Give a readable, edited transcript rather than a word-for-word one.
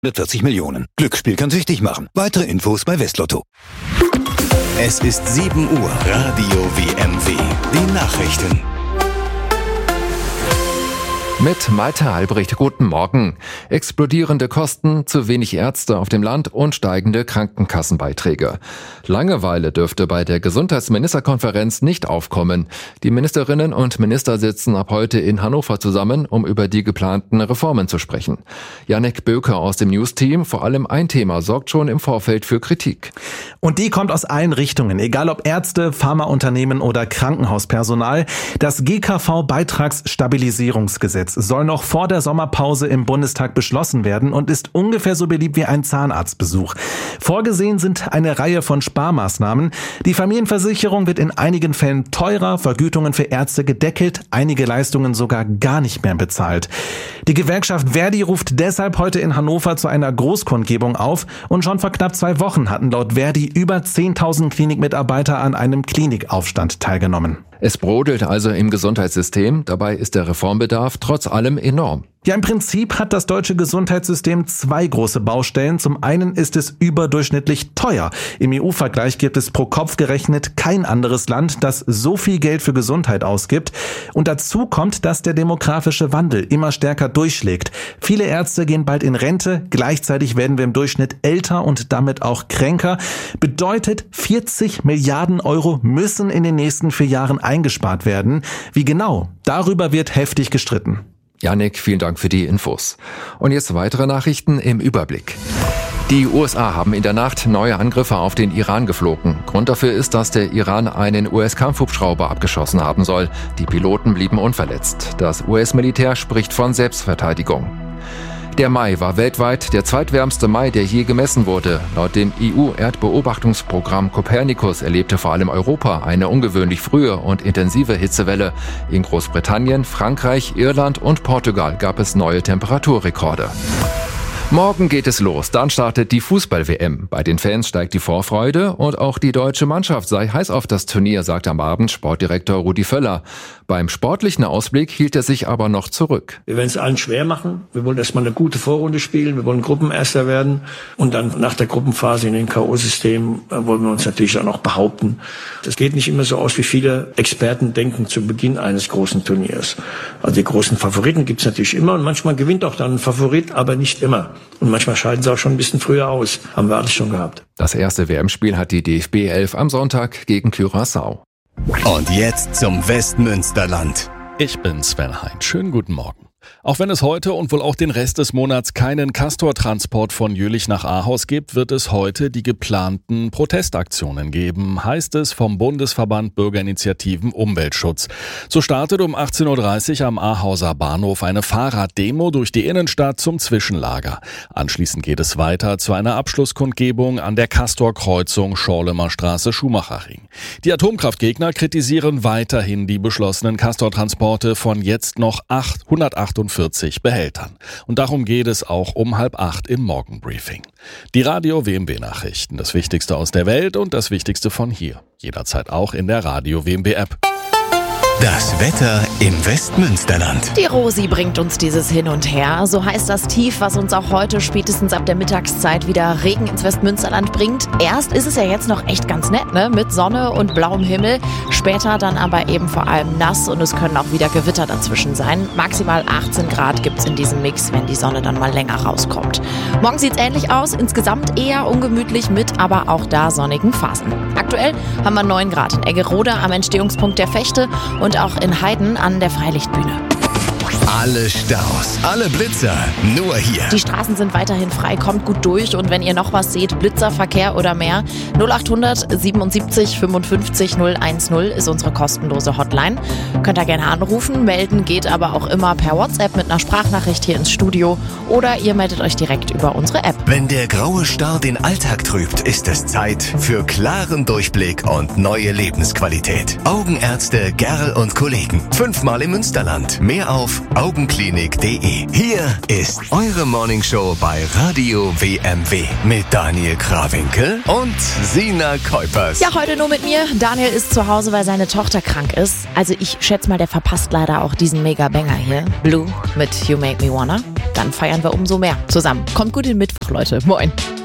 140 Millionen. Glücksspiel kann süchtig machen. Weitere Infos bei Westlotto. Es ist 7 Uhr. Radio WMW. Die Nachrichten. Mit Malte Albrecht, guten Morgen. Explodierende Kosten, zu wenig Ärzte auf dem Land und steigende Krankenkassenbeiträge. Langeweile dürfte bei der Gesundheitsministerkonferenz nicht aufkommen. Die Ministerinnen und Minister sitzen ab heute in Hannover zusammen, um über die geplanten Reformen zu sprechen. Jannik Böker aus dem News-Team, vor allem ein Thema sorgt schon im Vorfeld für Kritik. Und die kommt aus allen Richtungen, egal ob Ärzte, Pharmaunternehmen oder Krankenhauspersonal. Das GKV-Beitragsstabilisierungsgesetz soll noch vor der Sommerpause im Bundestag beschlossen werden und ist ungefähr so beliebt wie ein Zahnarztbesuch. Vorgesehen sind eine Reihe von Sparmaßnahmen. Die Familienversicherung wird in einigen Fällen teurer, Vergütungen für Ärzte gedeckelt, einige Leistungen sogar gar nicht mehr bezahlt. Die Gewerkschaft Verdi ruft deshalb heute in Hannover zu einer Großkundgebung auf und schon vor knapp 2 Wochen hatten laut Verdi über 10.000 Klinikmitarbeiter an einem Klinikaufstand teilgenommen. Es brodelt also im Gesundheitssystem, dabei ist der Reformbedarf trotz allem enorm. Ja, im Prinzip hat das deutsche Gesundheitssystem 2 große Baustellen. Zum einen ist es überdurchschnittlich teuer. Im EU-Vergleich gibt es pro Kopf gerechnet kein anderes Land, das so viel Geld für Gesundheit ausgibt. Und dazu kommt, dass der demografische Wandel immer stärker durchschlägt. Viele Ärzte gehen bald in Rente, gleichzeitig werden wir im Durchschnitt älter und damit auch kränker. Bedeutet, 40 Milliarden Euro müssen in den nächsten 4 Jahren eingespart werden. Wie genau? Darüber wird heftig gestritten. Jannik, vielen Dank für die Infos. Und jetzt weitere Nachrichten im Überblick. Die USA haben in der Nacht neue Angriffe auf den Iran geflogen. Grund dafür ist, dass der Iran einen US-Kampfhubschrauber abgeschossen haben soll. Die Piloten blieben unverletzt. Das US-Militär spricht von Selbstverteidigung. Der Mai war weltweit der zweitwärmste Mai, der je gemessen wurde. Laut dem EU-Erdbeobachtungsprogramm Copernicus erlebte vor allem Europa eine ungewöhnlich frühe und intensive Hitzewelle. In Großbritannien, Frankreich, Irland und Portugal gab es neue Temperaturrekorde. Morgen geht es los, dann startet die Fußball-WM. Bei den Fans steigt die Vorfreude und auch die deutsche Mannschaft sei heiß auf das Turnier, sagt am Abend Sportdirektor Rudi Völler. Beim sportlichen Ausblick hielt er sich aber noch zurück. Wir werden es allen schwer machen. Wir wollen erstmal eine gute Vorrunde spielen. Wir wollen Gruppenerster werden. Und dann nach der Gruppenphase in den K.O.-System wollen wir uns natürlich dann auch behaupten. Das geht nicht immer so aus, wie viele Experten denken zu Beginn eines großen Turniers. Also die großen Favoriten gibt es natürlich immer und manchmal gewinnt auch dann ein Favorit, aber nicht immer. Und manchmal scheiden sie auch schon ein bisschen früher aus. Haben wir alles schon gehabt. Das erste WM-Spiel hat die DFB 11 am Sonntag gegen Curaçao. Und jetzt zum Westmünsterland. Ich bin Sven Hein. Schönen guten Morgen. Auch wenn es heute und wohl auch den Rest des Monats keinen Castor-Transport von Jülich nach Ahaus gibt, wird es heute die geplanten Protestaktionen geben, heißt es vom Bundesverband Bürgerinitiativen Umweltschutz. So startet um 18.30 Uhr am Ahauser Bahnhof eine Fahrraddemo durch die Innenstadt zum Zwischenlager. Anschließend geht es weiter zu einer Abschlusskundgebung an der Castor-Kreuzung Schorlemer Straße Schumacherring. Die Atomkraftgegner kritisieren weiterhin die beschlossenen Castor-Transporte von jetzt noch 148 Behältern. Und darum geht es auch um 7:30 im Morgenbriefing. Die Radio WMW Nachrichten, das Wichtigste aus der Welt und das Wichtigste von hier. Jederzeit auch in der Radio WMW App. Das Wetter im Westmünsterland. Die Rosi bringt uns dieses Hin und Her. So heißt das Tief, was uns auch heute spätestens ab der Mittagszeit wieder Regen ins Westmünsterland bringt. Erst ist es ja jetzt noch echt ganz nett, ne? Mit Sonne und blauem Himmel. Später dann aber eben vor allem nass und es können auch wieder Gewitter dazwischen sein. Maximal 18 Grad gibt's in diesem Mix, wenn die Sonne dann mal länger rauskommt. Morgen sieht's ähnlich aus. Insgesamt eher ungemütlich mit aber auch da sonnigen Phasen. Aktuell haben wir 9 Grad in Eggerode am Entstehungspunkt der Fechte und auch in Heiden an der Freilichtbühne. Alle Staus, alle Blitzer, nur hier. Die Straßen sind weiterhin frei, kommt gut durch und wenn ihr noch was seht, Blitzerverkehr oder mehr, 0800 77 55 010 ist unsere kostenlose Hotline. Könnt ihr gerne anrufen, melden geht aber auch immer per WhatsApp mit einer Sprachnachricht hier ins Studio oder ihr meldet euch direkt über unsere App. Wenn der graue Star den Alltag trübt, ist es Zeit für klaren Durchblick und neue Lebensqualität. Augenärzte Gerl und Kollegen. 5-mal im Münsterland. Mehr auf augenklinik.de. Hier ist eure Morningshow bei Radio WMW mit Daniel Krawinkel und Sina Kuipers. Ja, heute nur mit mir. Daniel ist zu Hause, weil seine Tochter krank ist. Also ich schätze mal, der verpasst leider auch diesen Mega-Banger hier. Blue mit You Make Me Wanna. dann feiern wir umso mehr zusammen. Kommt gut in den Mittwoch, Leute. Moin.